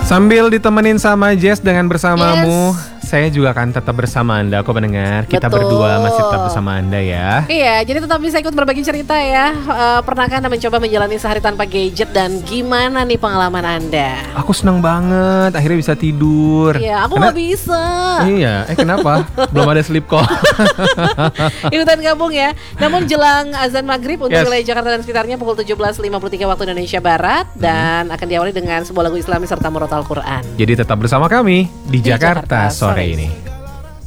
Sambil ditemenin sama Jess dengan bersamamu, saya juga akan tetap bersama Anda, kok pendengar. Kita berdua masih tetap bersama Anda ya. Iya, jadi tetap bisa ikut berbagi cerita ya. Pernahkah Anda mencoba menjalani sehari tanpa gadget dan gimana nih pengalaman Anda? Aku senang banget, akhirnya bisa tidur. Iya, aku nggak bisa. Iya, kenapa? Belum ada sleep call. Ikutan gabung ya. Namun jelang azan maghrib untuk wilayah Jakarta dan sekitarnya pukul 17.53 waktu Indonesia Barat. Dan akan diawali dengan sebuah lagu Islami serta murotal Al-Quran. Jadi tetap bersama kami di Jakarta sore ini.